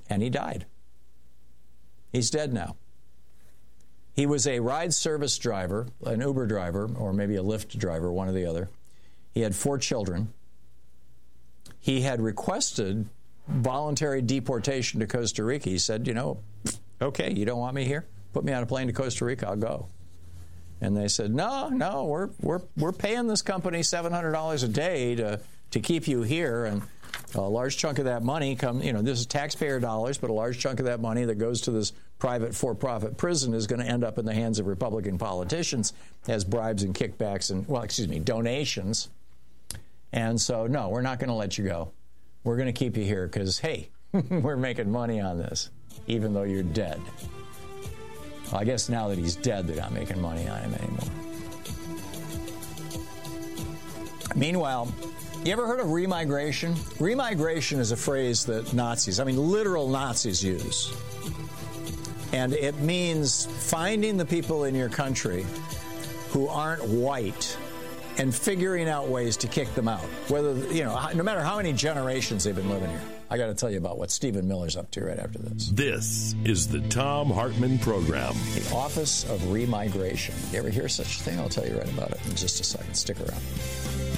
and he died. He's dead now. He was a ride service driver, an Uber driver, or maybe a Lyft driver, one or the other. He had 4 children. He had requested voluntary deportation to Costa Rica. He said, okay, you don't want me here? Put me on a plane to Costa Rica, I'll go. And they said, no, we're paying this company $700 a day to keep you here, and a large chunk of that money this is taxpayer dollars, but a large chunk of that money that goes to this private for-profit prison is going to end up in the hands of Republican politicians as bribes and kickbacks and, donations. And so, no, we're not going to let you go. We're going to keep you here because, hey, we're making money on this, even though you're dead. Well, I guess now that he's dead, they're not making money on him anymore. Meanwhile, you ever heard of remigration? Remigration is a phrase that literal Nazis use. And it means finding the people in your country who aren't white and figuring out ways to kick them out. Whether, no matter how many generations they've been living here. I got to tell you about what Stephen Miller's up to right after this. This is the Thom Hartmann Program. The Office of Remigration. You ever hear such a thing? I'll tell you right about it in just a second. Stick around.